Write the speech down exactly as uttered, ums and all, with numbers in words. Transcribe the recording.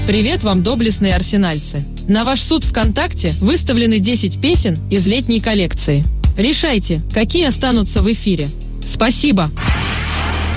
Привет вам, доблестные арсенальцы! На ваш суд ВКонтакте выставлены десять песен из летней коллекции. Решайте, какие останутся в эфире. Спасибо!